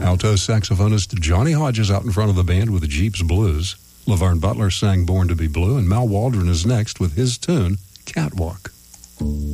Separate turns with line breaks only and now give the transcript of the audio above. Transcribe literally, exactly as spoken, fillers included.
Alto saxophonist Johnny Hodges out in front of the band with the Jeeps Blues. Laverne Butler sang Born to be Blue, and Mal Waldron is next with his tune, Catwalk.